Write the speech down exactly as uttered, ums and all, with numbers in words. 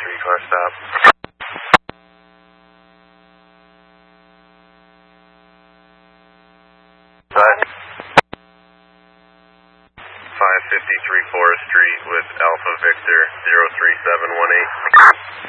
three car stop. five fifty-three Forest Street with Alpha Victor zero three seven one eight.